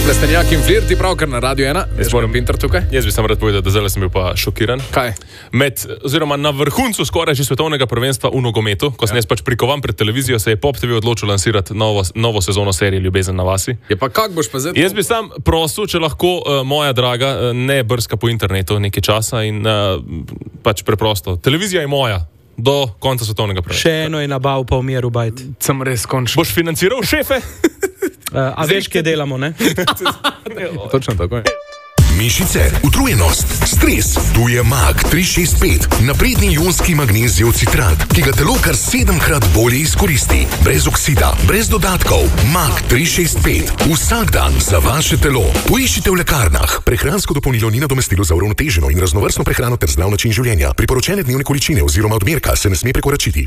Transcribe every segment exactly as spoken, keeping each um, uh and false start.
Plestenjak in Flirti, pravkar na Radio ena. Jaz moram Pinter tukaj. Jaz bi sam rad povedal, da zdaj sem bil pa šokiran. Kaj? Med, oziroma na vrhuncu skoraj že svetovnega prvenstva v nogometu, ko sem ja. jaz pač prikovan pred televizijo, se je Pop T V odločil lansirati novo, novo sezono serije Ljubezen na vasi. Je pa kak boš pa zdaj? Jaz bi sam prosil, če lahko uh, moja draga uh, ne brska po internetu nekaj časa in uh, pač preprosto. Televizija je moja. Do konca svetovnega prvenstva. Še eno je nabav pa v miru, bajt. Sem res končil. Boš financiral šefe? Uh, a veš, kje delamo, ne? Točno tako je. Mišice, utrujenost, stres. Tu je Mag tri šest pet, napredni ionski magnezijev citrat, ki ga telo kar sedemkrat bolje izkoristi. Brez oksida, brez dodatkov. Mag tri šest pet. Vsak dan za vaše telo. Poiščite v lekarnah. Prehransko dopolnilo ni nadomestilo za uravnoteženo in raznovrstno prehrano ter zdrav način življenja. Priporočene dnevne količine oziroma odmerka se ne sme prekoračiti.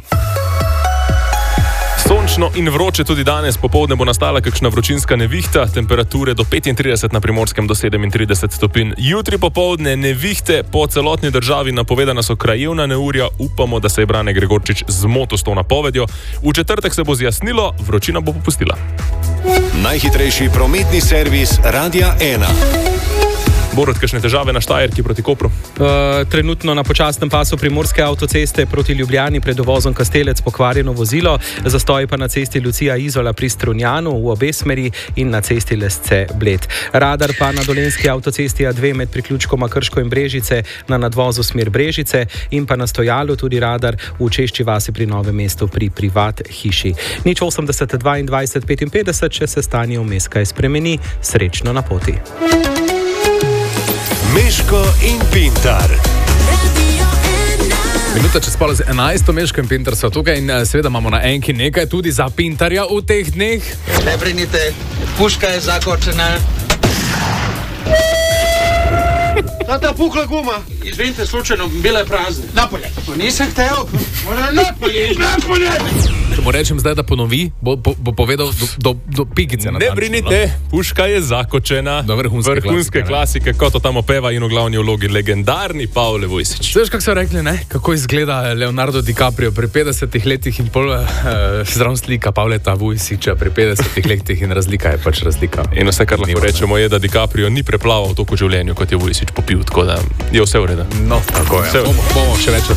Sončno in vroče tudi danes popoldne bo nastala kakšna vročinska nevihta, temperature do petintrideset na Primorskem do sedemintrideset stopinj. Jutri popoldne nevihte po celotni državi, napovedana so krajevna neurja, upamo, da se je Brane Gregorčič zmotil s to napovedjo. V četrtek se bo zjasnilo, vročina bo popustila. Najhitrejši prometni servis Radia ena. Borut, kakšne težave na Štajerki proti Kopru? Uh, trenutno na počasnem pasu Primorske avtoceste proti Ljubljani pred dovozom Kastelec pokvarjeno vozilo, zastoji pa na cesti Lucija Izola pri Strunjanu v obe smeri in na cesti Lesce Bled. Radar pa na Dolenjski avtocesti A dve med priključkoma Krško in Brežice na nadvozu smer Brežice in pa na Stojalu tudi radar v Češči vasi pri Novem mestu pri privat hiši. Nič osemdeset dvaindvajset petinpetdeset, če se stanje vmes kaj spremeni, srečno na poti. Meško in Pintar. Minuta čez pol z enajsto, Meško in Pintar so tukaj in seveda imamo na enki nekaj tudi za Pintarja v teh dneh. Ne brinite, puška je zakočena. Tata pukla guma. Izvinite, slučajno, bila je prazna. Napolje. Nisem hteo. Mora napolje, napolje. Če mu rečem zdaj, da ponovi, bo, bo, bo povedal do, do, do pikice. Ne brinite, no? Puška je zakočena. Do vrhunske, vrhunske klasike, klasike kot to tam opeva in v glavni vlogi legendarni Pavle Vujsič. Veš, kako so rekli, ne? Kako izgleda Leonardo DiCaprio pri petdesetih letih in pol, uh, zraven slika Pavleta Vujsiča pri petdesetih letih in razlika je pač razlika. In vse, kar lahko rečemo, je, da DiCaprio ni preplaval toliko življenju, kot je Vujsič popil, tako da je vse v redu. No, tako je. Bomo, bomo še več